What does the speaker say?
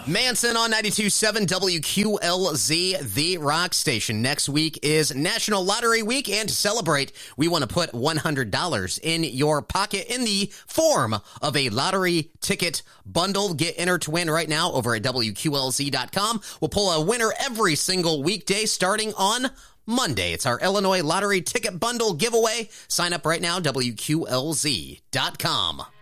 Manson on 92.7 WQLZ, the rock station. Next week is National Lottery Week, and to celebrate, we want to put $100 in your pocket in the form of a lottery ticket bundle. Get entered to win right now over at WQLZ.com. We'll pull a winner every single weekday starting on Monday. It's our Illinois Lottery Ticket Bundle giveaway. Sign up right now, WQLZ.com.